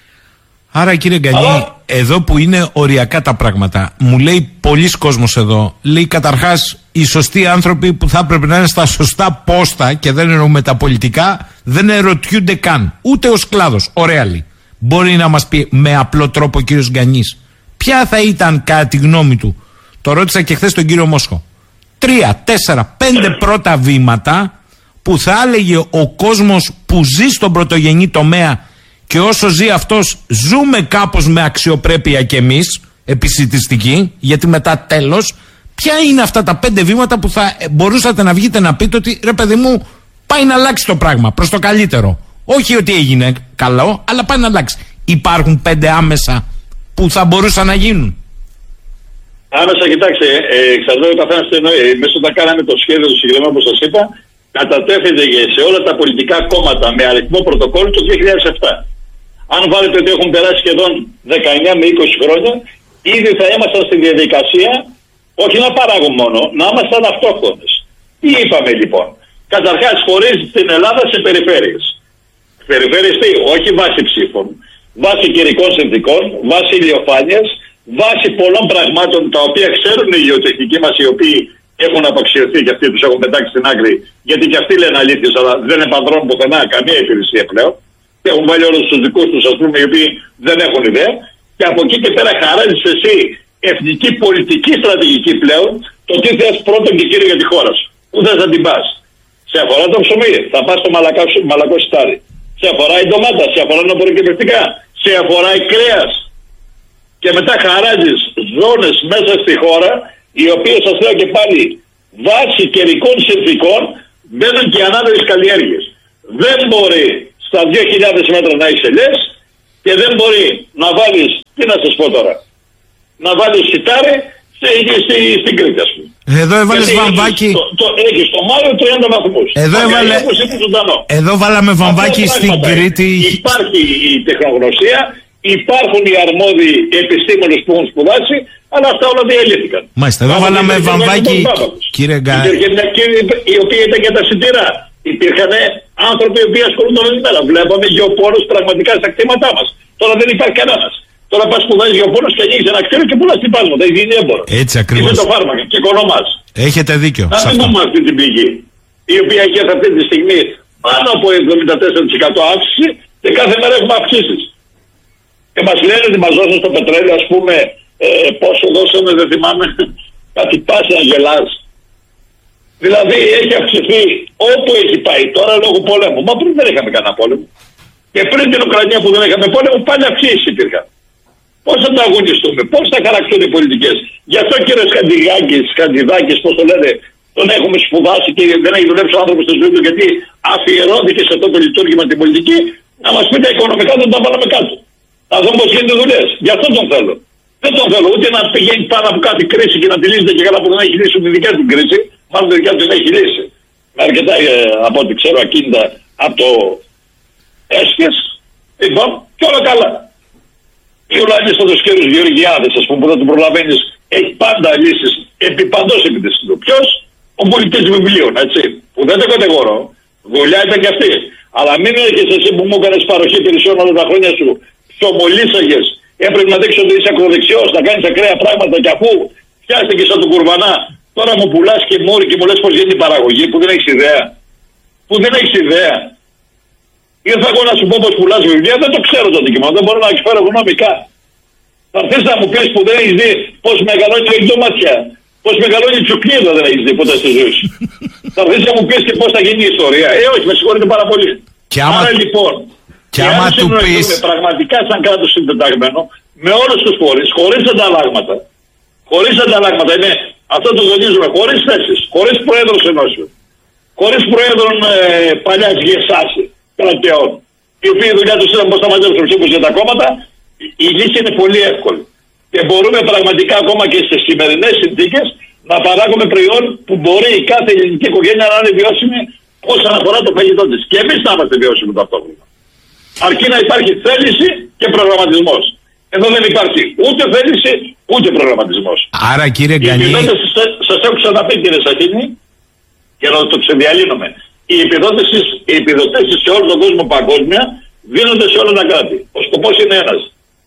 Άρα κύριε Γκανή, εδώ που είναι οριακά τα πράγματα, μου λέει πολλοί κόσμος εδώ, λέει καταρχάς οι σωστοί άνθρωποι που θα έπρεπε να είναι στα σωστά πόστα, και δεν εννοούμε τα πολιτικά, δεν ερωτιούνται καν, ούτε ως κλάδος. Ωραία λέει. Μπορεί να μας πει με απλό τρόπο ο κύριος Γκανής ποια θα ήταν κατά τη γνώμη του? Το ρώτησα και χθες τον κύριο Μόσχο. 3, 4, 5 πρώτα βήματα που θα έλεγε ο κόσμος που ζει στον πρωτογενή τομέα, και όσο ζει αυτός ζούμε κάπως με αξιοπρέπεια κι εμείς, επισιτιστική, γιατί μετά τέλος, ποια είναι αυτά τα 5 βήματα που θα μπορούσατε να βγείτε να πείτε ότι ρε παιδί μου πάει να αλλάξει το πράγμα προς το καλύτερο? Όχι ότι έγινε καλό, αλλά πάει να αλλάξει. Υπάρχουν 5 άμεσα που θα μπορούσαν να γίνουν? Άμεσα, κοιτάξτε, εξαρτάται ο καθένας τι εννοεί. Μέσα όταν κάναμε το σχέδιο του συγκεκριμένου που σας είπα, κατατέθηκε σε όλα τα πολιτικά κόμματα με αριθμό πρωτοκόλλου το 2007. Αν βάλετε ότι έχουν περάσει σχεδόν 19 με 20 χρόνια, ήδη θα ήμασταν στη διαδικασία, όχι να παράγουν μόνο, να ήμασταν αυτόχθονες. Τι είπαμε λοιπόν? Καταρχάς, χωρίζει την Ελλάδα σε περιφέρειες. Περιφέρειες τι? Όχι βάσει ψήφων, βάσει καιρικών συνθηκών, βάσει ηλιοφάνειας, βάσει πολλών πραγμάτων τα οποία ξέρουν οι γεωτεχνικοί μας, οι οποίοι έχουν απαξιωθεί και αυτοί τους έχουν πετάξει στην άκρη, γιατί και αυτοί λένε αλήθειες, αλλά δεν επανδρώνουν πουθενά καμία υπηρεσία πλέον. Και έχουν βάλει όλους τους δικούς τους, ας πούμε, οι οποίοι δεν έχουν ιδέα. Και από εκεί και πέρα χαράζεις εσύ εθνική πολιτική στρατηγική πλέον, το τι θες πρώτον και κύριο για τη χώρα σου. Πού θες να την πας? Σε αφορά το ψωμί, θα πας στο μαλακό σιτάρι. Σε αφορά η ντομάτα, σε αφορά τα προκυπευτικά, σε αφορά η κρέας. Και μετά χαράζεις ζώνες μέσα στη χώρα, οι οποίες σας λέω και πάλι βάσει καιρικών συνθηκών, Μπαίνουν και οι ανάδρομες καλλιέργειες. Δεν μπορεί στα 2.000 μέτρα να έχεις ελιές και δεν μπορεί να βάλεις, τι να σας πω τώρα, να βάλεις σιτάρι στην Κρήτη, ας πούμε. Εδώ έβαλες βαμβάκι. Έχεις το Μάιο 30 βαθμούς. Εδώ βάλαμε βαμβάκι στην Κρήτη. Υπάρχει η τεχνογνωσία, υπάρχουν οι αρμόδιοι επιστήμονες που έχουν σπουδάσει, αλλά αυτά όλα διαλύθηκαν. Μάλιστα, εδώ βάλαμε βαμβάκι, κύριε Γκάνη. Υπήρχε μια κύριε η οποία ήταν για τα σιτηρά. Υπήρχαν άνθρωποι οι οποίοι ασχολούνται όλη μέρα. Βλέπαμε γεωπόρους πραγματικά στα κτήματά μας. Τώρα δεν υπάρχει κανένας. Τώρα πας σπουδάζεις γεωπόρους και ανοίγεις ένα κτίριο και πουλάς τυπάσματα. Η δίνει έμπορο. Έτσι ακριβώς. Είναι το φάρμακα και οικονομάς. Έχετε δίκιο. Να μην δούμε αυτή την πηγή, η οποία έχει αυτή τη στιγμή πάνω από 74% αύξηση και κάθε μέρα έχουμε αυξήσεις. Και μας λένε ότι μας δώσουν στο πετρέλαιο, ας πούμε, πόσο δώσαμε, δεν θυμάμαι, κάτι πάση να γελάς. Δηλαδή έχει αυξηθεί όπου έχει πάει τώρα λόγω πολέμου. Μα πριν δεν είχαμε κανένα πόλεμο. Και πριν την Ουκρανία που δεν είχαμε πόλεμο, πάλι αυξήσεις υπήρχαν. Πώς θα τα αγωνιστούμε, πώς θα χαρακτούν οι πολιτικές. Γι' αυτό κύριε Σκαντιδάκης, πώς το λένε, τον έχουμε σπουδάσει και δεν έχει δουλέψει ο άνθρωπος στη ζωή του, γιατί αφιερώθηκε σε αυτό το λειτουργήμα την πολιτική, να μας πει τα οικονομικά δεν τα βάλαμε κάτω. Να δούμε πώς γίνονται δουλειές. Γι' αυτό τον θέλω. Δεν τον θέλω ούτε να πηγαίνει πάνω από κάτι κρίση και να τη λύσετε και καλά που δεν έχει λύσει τη δικιά του κρίση. Μάλλον τη δικιά του δεν έχει λύσει. Με αρκετά από ό,τι ξέρω ακίνητα από το έσχες. Λοιπόν, και όλα καλά. Και ο λανίστατος κύριος Γεωργιάδης, ας πούμε, που δεν τον προλαβαίνεις, έχει πάντα λύσεις παντός επί της του. Ποιος? Ο πολιτής βιβλίων, έτσι. Που δεν το κατηγορώ. Δουλειά ήταν και αυτή. Αλλά μην έρχεσαι εσύ που μου έκανες παροχή υπηρεσιών όλα τα χρόνια σου, ψωμολίσαγες, έπρεπε να δείξεις ότι είσαι ακροδεξιός, να κάνεις ακραία πράγματα και αφού φτιάστηκες σαν τον Κουρβανά, τώρα μου πουλάς και μόρι και μου λες πως γίνεται η παραγωγή, που δεν έχεις ιδέα. Που δεν έχεις ιδέα. Ήρθα εγώ να σου πω πως πουλάς βιβλία, δεν το ξέρω το αντικείμενο, δεν μπορώ να εκφέρω γνώμικα. Θα θες να μου πεις που δεν έχεις δει πως μεγαλώνει η εκδομάτια, πως μεγαλώνει η τσουκνίδα, δεν έχεις δει ποτέ στη ζωή σου. Θα θες να μου πεις και πώς θα γίνει η ιστορία. Όχι, με συγχωρείτε πάρα πολύ. Άρα λοιπόν, και άμα του πεις πραγματικά σαν κράτος συντεταγμένο, με όλους τους φορείς, χωρίς ανταλλάγματα. Χωρίς ανταλλάγματα, είναι αυτό το τονίζουμε, χωρίς θέσεις, χωρίς προέδρους ενώσεων, χωρίς προέδρων παλιάς γεσάση κρατεών, οι οποίοι η δουλειά τους ήταν πώς θα μαζέψουν ψήφους για τα κόμματα, η λύση είναι πολύ εύκολη. Και μπορούμε πραγματικά ακόμα και στις σημερινές συνθήκες να παράγουμε προϊόν που μπορεί η κάθε ελληνική οικογένεια να είναι βιώσιμη όσον αφορά το φαγητό της. Και εμείς να είμαστε βιώσιμοι ταυτόχρονα. Αρκεί να υπάρχει θέληση και προγραμματισμός. Εδώ δεν υπάρχει ούτε θέληση ούτε προγραμματισμός. Άρα κύριε Γκανή, σας έχω ξαναπεί κύριε Σαχίνη και να το ξεδιαλύνουμε. Οι επιδοτήσεις σε όλο τον κόσμο παγκόσμια δίνονται σε όλα τα κράτη. Ο σκοπός είναι ένας.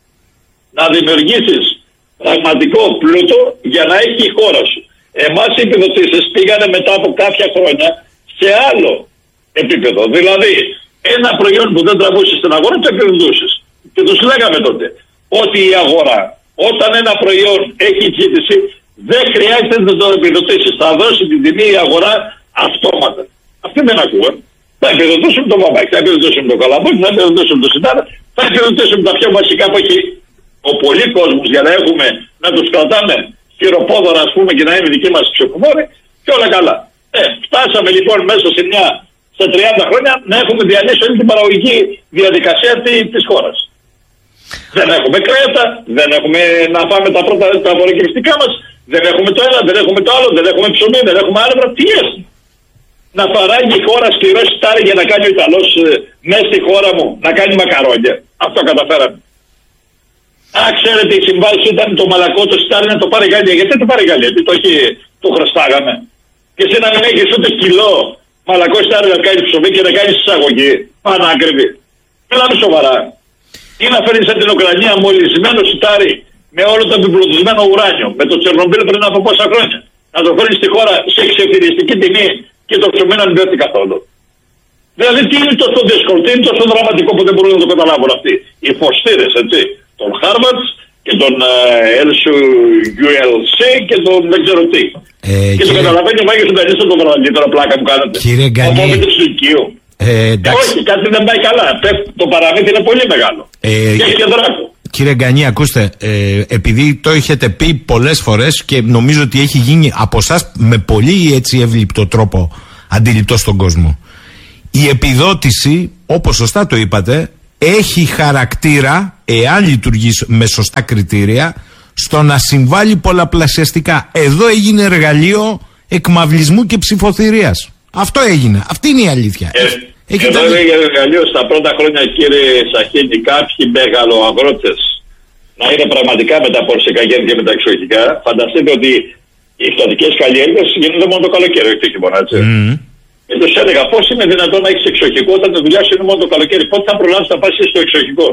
Να δημιουργήσεις πραγματικό πλούτο για να έχει η χώρα σου. Εμάς οι επιδοτήσεις πήγανε μετά από κάποια χρόνια σε άλλο επίπεδο. Δηλαδή ένα προϊόν που δεν τραβούσε στην αγορά το επιδοτούσες. Και τους λέγαμε τότε ότι η αγορά όταν ένα προϊόν έχει ζήτηση δεν χρειάζεται να το επιδοτήσεις. Θα δώσει την τιμή η αγορά αυτόματα. Αυτοί δεν ακούγαν. Θα επιδοτούσουν το βαμβάκι, θα επιδοτούσουν το καλαμπόκι, θα επιδοτούσουν το σιτάρα, θα επιδοτούσουν τα πιο βασικά που έχει ο πολλή κόσμος για να έχουμε, να τους κρατάμε χειροπόδωρα ας πούμε και να είναι δικοί μας ψηφοφόροι και όλα καλά. Φτάσαμε λοιπόν μέσα σε 30 χρόνια να έχουμε διαλύσει όλη την παραγωγική διαδικασία της χώρας. Δεν έχουμε κρέατα, δεν έχουμε να φάμε τα πρώτα τα απορροκριστικά μας, δεν έχουμε το ένα, δεν έχουμε το άλλο, δεν έχουμε ψωμί, δεν έχουμε άλευρα. Τι έχουμε? Να παράγει η χώρα σκληρό σιτάρι για να κάνει ο Ιταλός μέσα στη χώρα μου, να κάνει μακαρόνια. Αυτό καταφέραμε. Ξέρετε, η συμβάση ήταν το μαλακό το σιτάρι να το πάρει η Γαλλία. Γιατί το πάρει η Γαλλία, γιατί το χρωστάγαμε. Και εσύ να μην έχεις ούτε κιλό μαλακό σιτάρι να κάνει ψωμί και να κάνεις εισαγωγή. Πανάκριβη. Μιλάμε σοβαρά. Ή να φέρεις από την Ουκρανία μολυσμένο σιτάρι με όλο το επιπλουτισμένο ουράνιο, με το Τσερνομπίλ πριν από πόσα χρόνια. Να το φέρεις στη χώρα σε εξευτελιστική τιμή και το ψωμί να μην πέφτει καθόλου. Δηλαδή τι είναι τόσο δύσκολο, τι είναι τόσο δραματικό που δεν μπορούν να το καταλάβουν αυτοί. Οι φωστήρες, έτσι. Τον Harvard και τον LSULC και τον δεν ξέρω τι. Και το καταλαβαίνει ο Μάγιος Ουγκανής τον Βραδί, τώρα πλάκα που κάνετε. Κύριε Γκανή. Όχι, κάτι δεν πάει καλά. Το παραμύθι είναι πολύ μεγάλο. Και έχει και δράκο. Κύριε Γκανή, ακούστε, επειδή το έχετε πει πολλές φορές και νομίζω ότι έχει γίνει από εσάς με πολύ έτσι εύληπτο τρόπο αντιληπτό στον κόσμο. Η επιδότηση, όπως σωστά το είπατε, έχει χαρακτήρα, εάν λειτουργήσει με σωστά κριτήρια, στο να συμβάλλει πολλαπλασιαστικά. Εδώ έγινε εργαλείο εκμαυλισμού και ψηφοθυρίας. Αυτό έγινε. Αυτή είναι η αλήθεια. Εδώ έγινε εργαλείο στα πρώτα χρόνια, κύριε Σαχίνη, κάποιοι μεγαλοαγρότες να είναι πραγματικά με τα πορσικά γέννη και με τα εξοχικά. Φανταστείτε ότι οι εκδοτικές καλλιέργειες γίνονται μόνο το καλοκαίρι, όχι το χειμώνα, έτσι. Και τους έλεγα πώς είναι δυνατόν να έχεις εξοχικό όταν τη δουλειά σου είναι μόνο το καλοκαίρι. Πότε θα προλάβεις να πας στο εξοχικό.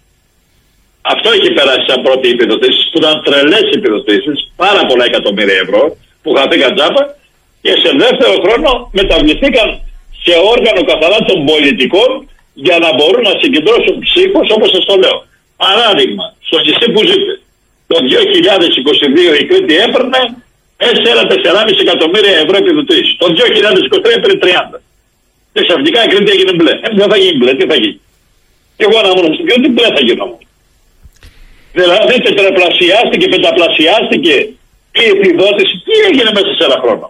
Αυτό έχει περάσει σαν πρώτη επιδοτήσεις, που ήταν τρελές επιδοτήσεις, πάρα πολλά εκατομμύρια ευρώ, που χαθήκαν τζάπα, και σε δεύτερο χρόνο μεταβληθήκαν σε όργανο καθαρά των πολιτικών για να μπορούν να συγκεντρώσουν ψήφους, όπως σας το λέω. Παράδειγμα, στο νησί που ζείτε, το 2022 η Κρήτη έπαιρνε 4,5 εκατομμύρια ευρώ επιδοτήσεις. Το 2023 έπαιρνε 30. Και ξαφνικά η Κρήτη έγινε μπλε. Δεν θα γίνει μπλε, τι θα γίνει. Εγώ να ήμουν στην Κρήτη, μπλε θα γίνω. Δηλαδή τετραπλασιάστηκε, πενταπλασιάστηκε η επιδότηση. Τι έγινε μέσα σε ένα χρόνο.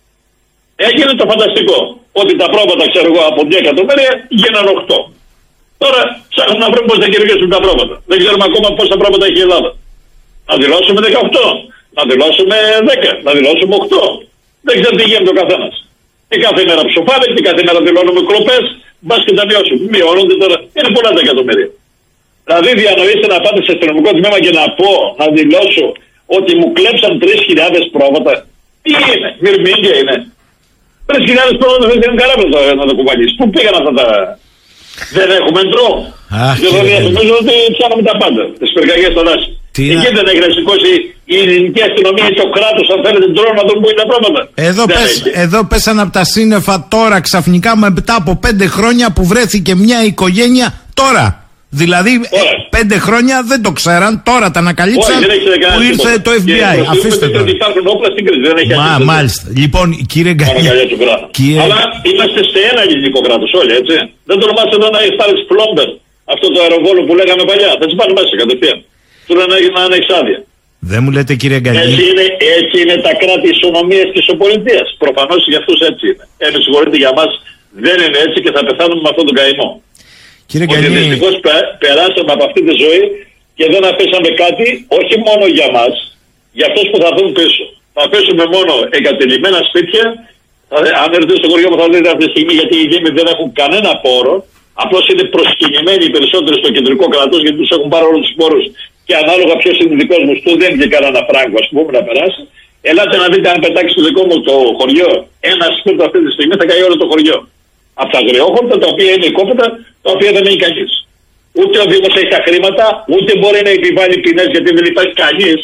Έγινε το φανταστικό. Ότι τα πρόβατα, ξέρω εγώ, από 2 εκατομμύρια γίνανε 8. Τώρα ψάχνουμε να βρούμε πώς θα κερδίσουν τα πρόβατα. Δεν ξέρουμε ακόμα πόσα πρόβατα έχει η Ελλάδα. Να δηλώσουμε 18, να δηλώσουμε 10, να δηλώσουμε 8. Δεν ξέρω τι γίνεται ο καθένας. Και κάθε μέρα ψοφάμε και κάθε μέρα δηλώνουμε κλοπές. Μπας και τα μειώσουμε. Μειώνονται τώρα. Είναι πολλά τα εκατομμύρια. Δηλαδή διανοείστε να πάτε σε αστυνομικό τμήμα και να πω, να δηλώσω ότι μου κλέψαν 3.000 πρόβατα. Τι είναι, μυρμήγκια είναι. 3.000 πρόβατα δεν είναι καλά να το κουβαλείς. Πού πήγαν αυτά τα. Δεν έχουμε εντρό. Νομίζω ότι ψάχνουμε τα πάντα. Τις πυρκαγιές στον Άση. Εκεί δεν έχει να σηκώσει η ελληνική αστυνομία και ο κράτος, αν θέλετε, ντρόν να δουν πού είναι τα πρόβατα. Εδώ πέσαν από τα σύννεφα τώρα ξαφνικά μετά από 5 χρόνια που βρέθηκε μια οικογένεια τώρα. Δηλαδή 5 χρόνια δεν το ξέραν, τώρα τα ανακαλύψαν που ήρθε το FBI. Αφήστε το. Υπάρχουν όπλα στην Κρήτη, δεν έχει αρχίσει. Μάλιστα. Λοιπόν, κύριε Γκανή. Αλλά είμαστε σε ένα ελληνικό κράτος όλοι, έτσι. Δεν τολμάς εδώ να πάρεις πλόμπερ, αυτό το αεροβόλο που λέγαμε παλιά. Θα τις πάνε μέσα κατευθείαν. Του λένε να είναι εξάδεια. Δεν μου λέτε, κύριε Γκανή. Έτσι είναι τα κράτη ισονομίας της οπολιτείας. Προφανώς για αυτούς έτσι είναι. Με συγχωρείτε, για μας δεν είναι έτσι και θα πεθάνουμε με αυτόν τον καημό. Κύριε ότι δυστυχώς περάσαμε από αυτή τη ζωή και δεν αφήσαμε κάτι, όχι μόνο για μας, για αυτούς που θα έρθουν πίσω. Θα αφήσουμε μόνο εγκατελειμμένα σπίτια. Αν έρθετε στο χωριό μου θα δείτε αυτή τη στιγμή, γιατί οι δήμοι δεν έχουν κανένα πόρο, απλώς είναι προσκυνημένοι οι περισσότεροι στο κεντρικό κράτος, γιατί τους έχουν πάρει όλους τους πόρους και ανάλογα ποιος είναι δικός μου του δεν και κανένα φράγκο, ας πούμε, να περάσει. Ελάτε να δείτε αν πετάξει το δικό μου το χωριό ένα σπίτι αυτή τη στιγμή, θα καεί όλο το χωριό. Από τα αγριόχορτα, τα οποία είναι οικόπεδα, τα οποία δεν είναι κανείς. Ούτε ο Δήμος έχει τα χρήματα, ούτε μπορεί να επιβάλλει ποινές γιατί δεν υπάρχει κανείς.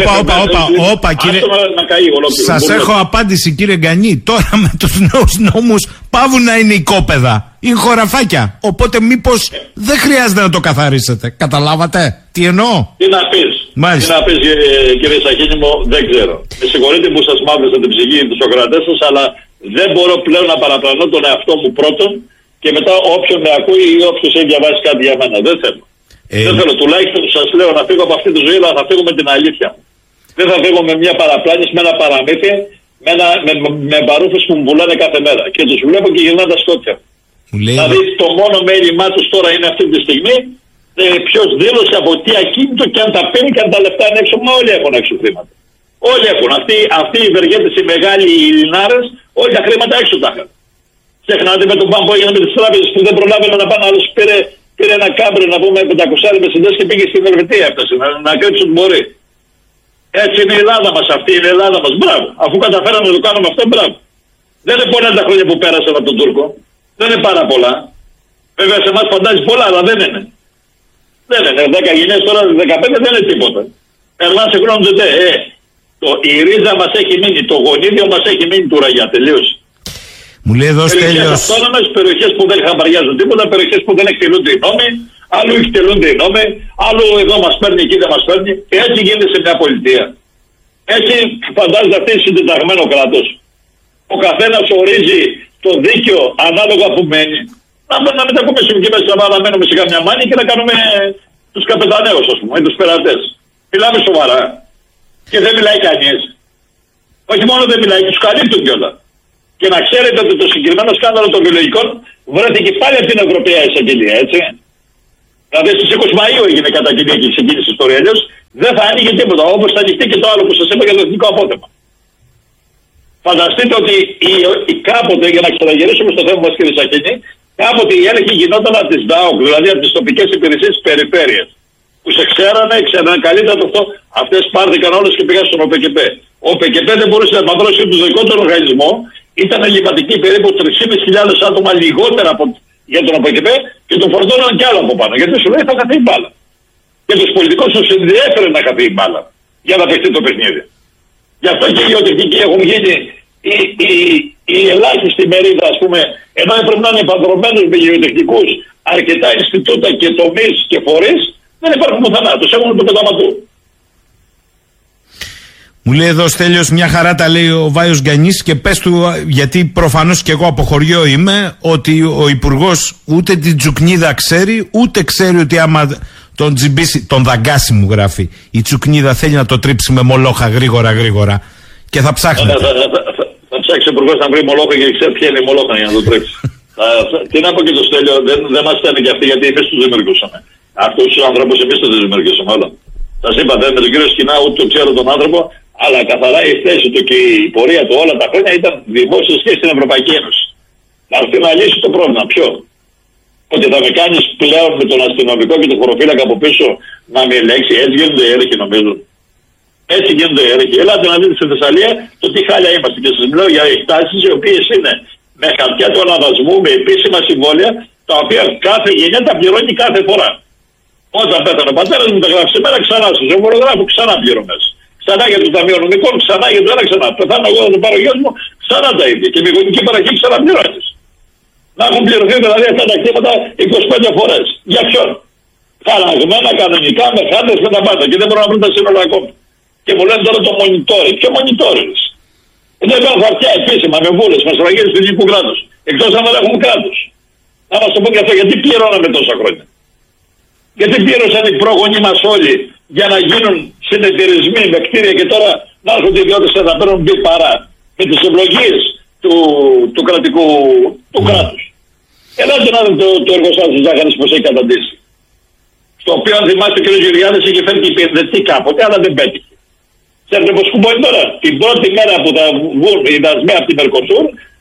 Όπα, κύριε. Σας έχω απάντηση, κύριε Γκανή. Τώρα με τους νέους νόμους πάβουν να είναι οικόπεδα. Είναι χωραφάκια. Οπότε μήπως δεν χρειάζεται να το καθαρίσετε. Καταλάβατε τι εννοώ. Τι να πεις. Μάλιστα. Τι να πεις, κύριε Σαχίνη μου, δεν ξέρω. Με συγχωρείτε που σας μαύρισα την ψυχή του Σοκρατές σας, αλλά δεν μπορώ πλέον να παραπλανώ τον εαυτό μου πρώτον και μετά όποιον με ακούει ή όποιος έχει διαβάσει κάτι για μένα. Δεν θέλω. Δεν θέλω. Τουλάχιστον σας λέω να φύγω από αυτή τη ζωή, αλλά θα φύγω με την αλήθεια μου. Δεν θα φύγω με μια παραπλάνηση, με ένα παραμύθι, με μπαρούφες που μου πουλάνε κάθε μέρα. Και τους βλέπω και γυρνάνε τα σκότια. Δηλαδή το μόνο μέλημά τους τώρα είναι αυτή τη στιγμή ποιος δήλωσε από τι ακίνητο και αν τα παίρνει και αν τα λεφτά είναι έξω. Μα όλοι έχουν έξω χρήματα. Όλοι έχουν. Αυτοί οι ευεργέτες, οι μεγάλοι, οι Ελληνάρες, όλοι τα χρήματα έξω τα είχαν. Ξεχνάτε με τον πάμπο έγινε με τις τράπεζες που δεν προλάβαινε να πάνε, άλλος πήρε ένα κάμπρι να πούμε 500 μεσεντές και πήγε στην Ελβετία, έφτασε να κρύψει ό,τι μπορεί. Έτσι είναι η Ελλάδα μας, αυτή είναι η Ελλάδα μας. Μπράβο. Αφού καταφέραμε να το κάνουμε αυτό, μπράβο. Δεν είναι πολλά τα χρόνια που πέρασαν από τον Τούρκο. Δεν είναι πάρα πολλά. Βέβαια σε εμάς φαντάζει πολλά, αλλά δεν είναι. Δεν είναι. 10 γενιές τώρα, 15 δεν είναι τίποτα. Εμάς εκρώνονται. Η ρίζα μας έχει μείνει, το γονίδιο μας έχει μείνει του ραγιά. Τελείωσε. Μου λέει εδώ περιοχές αυτόνομες, περιοχές που δεν χαμπαριάζουν τίποτα, περιοχές που δεν εκτελούνται οι νόμοι, άλλου εκτελούνται οι νόμοι, άλλου εδώ μας παίρνει, εκεί δεν μας παίρνει. Και έτσι γίνεται σε μια πολιτεία. Έτσι φαντάζεται αυτή συντεταγμένο κράτος. Ο καθένας ορίζει το δίκαιο ανάλογα που μένει. Να μετακομίσουμε και μέσα να μένουμε σε καμιά μάνη και να κάνουμε τους καπεταναίους, ας πούμε, τους περατές. Μιλάμε σοβαρά. Και δεν μιλάει κανείς. Όχι μόνο δεν μιλάει, τους καλύπτουν κιόλας. Και να ξέρετε ότι το συγκεκριμένο σκάνδαλο των βιολογικών βρέθηκε πάλι από την Ευρωπαϊκή Εισαγγελία, έτσι. Δηλαδή στις 20 Μαΐου έγινε καταγγελία και ξεκίνησε η ιστορία. Αλλιώς δεν θα άνοιγε τίποτα. Όπως θα ανοιχτεί και το άλλο που σας είπα για το εθνικό απότεμα. Φανταστείτε ότι κάποτε, για να ξαναγυρίσουμε στο θέμα μας, κύριε Σαχίνη, κάποτε η έλεγχη γινόταν από τις ΔΑΟΚ, δηλαδή από τις τοπικές υπηρεσίες της περιφέρειας. Που σε ξέρανε καλύτερα το αυτό. Αυτές πάρθηκαν όλες και πήγαν στον ΟΠΕΚΕΠ. Ο ΟΠΕΚΕΠ δεν μπορούσε να επανδρώσει το δικό του οργανισμό. Ήταν ελληματική περίπου 3.500 άτομα λιγότερα για τον ΟΠΕΚΕΠ και τον φορτώναν κι άλλο από πάνω. Γιατί σου λέει θα χαθεί η μπάλα. Και τους πολιτικούς τους ενδιέφερε να χαθεί η μπάλα για να παιχτεί το παιχνίδι. Γι' αυτό και οι γεωτεχνικοί έχουν γίνει η ελάχιστη μερίδα, ας πούμε, ενώ έπρεπε να είναι επανδρομένους με γεωτεχνικούς αρκετά Ινστιτούτα και τομείς και φορείς, δεν υπάρχουν πουθενά. Τους έχουν το πεταματού. Μου λέει εδώ Στέλιος, μια χαρά τα λέει ο Βάιος Γκανής και πες του, γιατί προφανώς και εγώ από χωριό είμαι, ότι ο Υπουργός ούτε την Τσουκνίδα ξέρει, ούτε ξέρει ότι άμα τον τζιμπήσει, τον δαγκάσει μου γράφει, η Τσουκνίδα θέλει να το τρίψει με μολόχα γρήγορα και θα ψάχνει. Θα ψάξει ο Υπουργός να βρει μολόχα και ξέρει ποια είναι η μολόχα για να το τρίψει. Τι να πω και το Στέλιο, δεν μας στέλνει και αυτοί γιατί εμείς τους δημιουργούσαμε. Αυτούς τους ανθρώπους εμείς τους δημιουργήσαμε όλα. Σας είπα, με τον κύριο Σκινά ούτε το ξέρω τον άνθρωπο, αλλά καθαρά η θέση του και η πορεία του όλα τα χρόνια ήταν δημόσια σχέση στην Ευρωπαϊκή Ένωση. Να έρθει να λύσει το πρόβλημα. Ποιο? Ότι θα με κάνεις πλέον με τον αστυνομικό και τον χωροφύλακα από πίσω να με ελέγξει. Έτσι γίνονται οι έλεγχοι, νομίζω. Έτσι γίνονται οι έλεγχοι. Ελάτε να δείτε στη Θεσσαλία το τι χάλια είμαστε. Και σας μιλάω για εκτάσεις οι οποίες είναι με χαρτιά του αναβασμού, με επίσημα συμβόλαια, τα οποία κάθε γενιά τα πληρώνει κάθε φορά. Όταν πέθανε ο πατέρας μου, τα γράφει σε μένα, ξανά στο ζευγορογράφο, ξανά πληρωμές. Ξανά για το Ταμείο Νομικών, ξανά για το ένα, ξανά. Πεθάνω εγώ να το πάρω γιος μου, ξανά τα ίδια. Και με γονική παραγωγή ξαναπληρώνεις. Να έχουν πληρωθεί δηλαδή αυτά τα κτήματα 25 φορές. Για ποιον? Χαραγμένα κανονικά, με χάρτες με τα πάντα. Και δεν μπορώ να βρω τα σύνολα ακόμη. Και μου λένε τώρα το monitoring. Ποιο monitoring? Δεν υπάρχουν χαρτιά επίσημα με βούλες, με σφραγίδες του ελληνικού κράτους. Εκτός αν δεν έχουν κράτος. Να μας το πω και αυτό, γιατί πληρώναμε τόσα χρόνια. Γιατί πλήρωσαν οι πρόγονοι μας όλοι για να γίνουν συνεταιρισμοί με κτίρια και τώρα να έρχονται οι ιδιώτες να παίρνουν μπει παρά με τις ευλογίες του κρατικού κράτους. Ελάτε να δείτε το εργοστάσιο της ζάχαρης πως έχει καταντήσει. Στο οποίο αν θυμάστε ο κ. Γεωργιάδης είχε φέρει και υπηρετή κάποτε, αλλά δεν πέτυχε. Ξέρετε πως κουμπώνει τώρα? Την πρώτη μέρα που θα βγουν οι δασμοί από την Μερκοσούρ,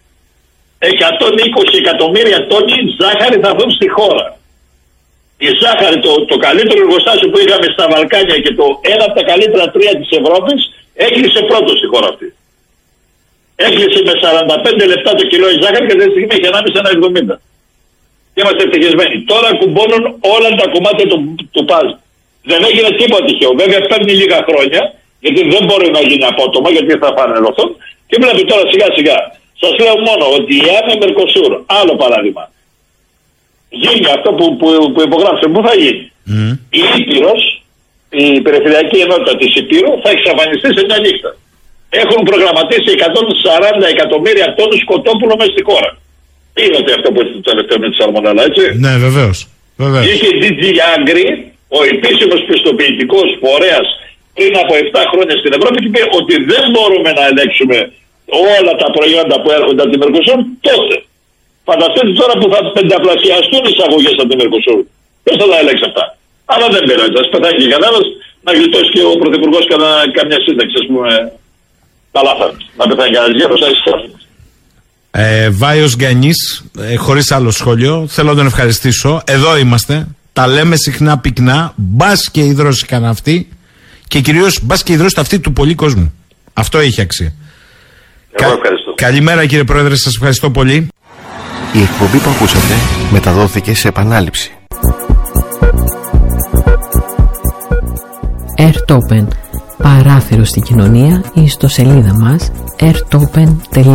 120 εκατομμύρια τόνοι ζάχαρη θα βγουν στη χώρα. Η ζάχαρη, το καλύτερο εργοστάσιο που είχαμε στα Βαλκάνια και ένα από τα καλύτερα 3 της Ευρώπης, έκλεισε πρώτο στη χώρα αυτή. Έκλεισε με 45 λεπτά το κιλό η ζάχαρη και αυτή τη στιγμή έχει 1,5-1,70. Και είμαστε ευτυχισμένοι. Τώρα κουμπώνουν όλα τα κομμάτια του παζ. Δεν έγινε τίποτα τυχαίο. Βέβαια παίρνει λίγα χρόνια, γιατί δεν μπορεί να γίνει απότομα, γιατί θα φανερωθούν. Και βλέπει τώρα σιγά σιγά. Σας λέω μόνο ότι η ΆΜΕ Μερκοσούρ, άλλο παράδειγμα, γίνει αυτό που υπογράψε, πού θα γίνει? Η Ήπειρος, η περιφερειακή ενότητα της Υπήρου θα εξαφανιστεί σε μια νύχτα. Έχουν προγραμματίσει 140 εκατομμύρια τόνους κοτόπουλο μέσα στη χώρα. Είδατε αυτό που ήταν το τελευταίο με τη σαλμονέλα, έτσι? Ναι, βεβαίως. Είχε DG Agri, ο επίσημος πιστοποιητικός φορέας, πριν από 7 χρόνια στην Ευρώπη και είπε ότι δεν μπορούμε να ελέγξουμε όλα τα προϊόντα που έρχονται από τη Μερκοσούρ τότε. Φανταστείτε τώρα που θα πενταπλασιαστούν οι εισαγωγές από τη Μερκοσούρ. Ποιος θα τα ελέγξει αυτά? Αλλά δεν πειράζει. Ας πεθάνει και κανένας, να γλιτώσει και ο Πρωθυπουργός καμιά σύνταξη, ας πούμε, τα λάθα. Να πεθάνει κανένας γέρος, θα εισάγει. Βάιος Γκανής, χωρίς άλλο σχόλιο, θέλω να τον ευχαριστήσω. Εδώ είμαστε. Τα λέμε συχνά πυκνά. Μπας και υδρώσηκαν αυτοί. Και κυρίως μπας και υδρώσουν αυτοί του πολλοί κόσμου. Αυτό έχει αξία. Καλημέρα κύριε Πρόεδρε, σας ευχαριστώ πολύ. Η εκπομπή που ακούσατε μεταδόθηκε σε επανάληψη. Airtopen, παράθυρο στην κοινωνία, ιστοσελίδα μας airtopen.gr.